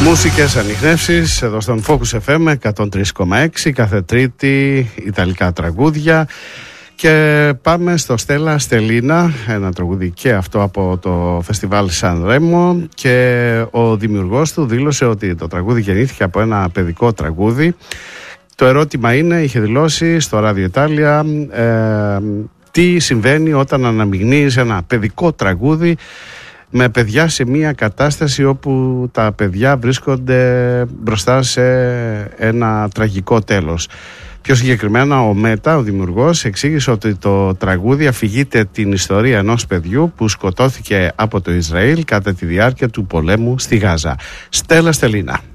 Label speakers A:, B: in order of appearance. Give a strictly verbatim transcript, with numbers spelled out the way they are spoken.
A: Μουσικές ανιχνεύσεις εδώ στον Focus εφ εμ εκατόν τρία κόμμα έξι, κάθε Τρίτη ιταλικά τραγούδια. Και πάμε στο Στέλλα Στελίνα, ένα τραγούδι και αυτό από το φεστιβάλ Σαν Ρέμο, και ο δημιουργός του δήλωσε ότι το τραγούδι γεννήθηκε από ένα παιδικό τραγούδι. Το ερώτημα είναι, είχε δηλώσει στο Ράδιο Ιτάλια, ε, τι συμβαίνει όταν αναμειγνύεις ένα παιδικό τραγούδι με παιδιά σε μια κατάσταση όπου τα παιδιά βρίσκονται μπροστά σε ένα τραγικό τέλος. Πιο συγκεκριμένα, ο Μέτα, ο δημιουργός, εξήγησε ότι το τραγούδι αφηγείται την ιστορία ενός παιδιού που σκοτώθηκε από το Ισραήλ κατά τη διάρκεια του πολέμου στη Γάζα. Στέλλα Στελίνα.